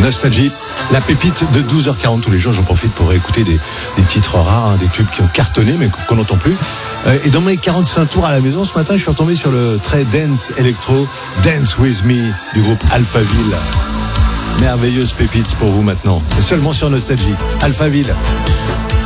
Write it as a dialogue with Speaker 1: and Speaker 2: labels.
Speaker 1: Nostalgie, la pépite de 12h40 tous les jours. J'en profite pour écouter des titres rares, des tubes qui ont cartonné mais qu'on n'entend plus. Et dans mes 45 tours à la maison ce matin, je suis retombé sur le très dance électro Dance With Me du groupe Alphaville. Merveilleuse pépite pour vous maintenant. C'est seulement sur Nostalgie. Alphaville.